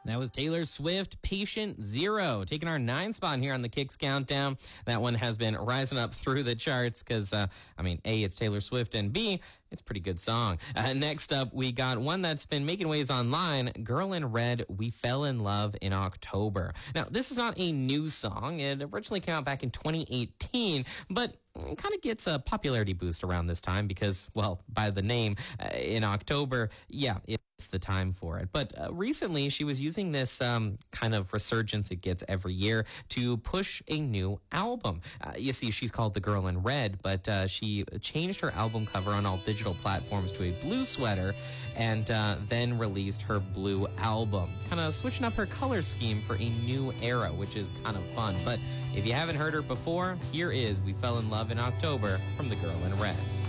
That was Taylor Swift, Patient Zero, taking our 9 spot here on the Kicks Countdown. That one has been rising up through the charts because, A, it's Taylor Swift, and B, it's a pretty good song. Next up, we got one that's been making waves online, Girl in Red, We Fell in Love in October. Now, this is not a new song. It originally came out back in 2018, but it kind of gets a popularity boost around this time because, well, by the name, in October, yeah, it's the time for it. But recently, she was using this kind of resurgence it gets every year to push a new album. You see, she's called The Girl in Red, but she changed her album cover on all digital platforms to a blue sweater and then released her blue album, kind of switching up her color scheme for a new era, which is kind of fun. But if you haven't heard her before, here is We Fell in Love in October from The Girl in Red.